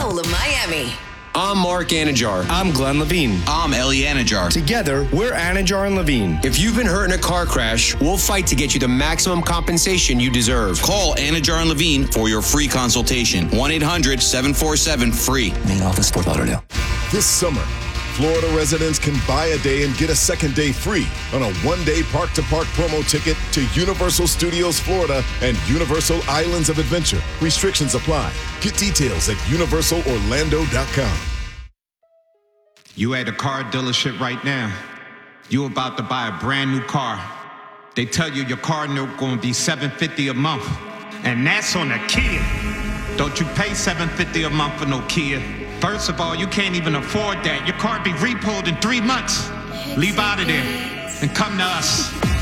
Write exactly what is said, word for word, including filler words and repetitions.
soul of Miami. I'm Mark Anajar. I'm Glenn Levine. I'm Ellie Anajar. Together, we're Anajar and Levine. If you've been hurt in a car crash, we'll fight to get you the maximum compensation you deserve. Call Anajar and Levine for your free consultation. one eight hundred seven four seven free. Main office, Fort Lauderdale. This summer, Florida residents can buy a day and get a second day free on a one-day park-to-park promo ticket to Universal Studios Florida and Universal Islands of Adventure. Restrictions apply. Get details at universal orlando dot com. You at a car dealership right now. You about to buy a brand new car. They tell you your car note gonna be seven hundred fifty dollars a month. And that's on a Kia. Don't you pay seven hundred fifty dollars a month for no Kia. First of all, you can't even afford that. Your car be repoed in three months. Leave out of there and come to us.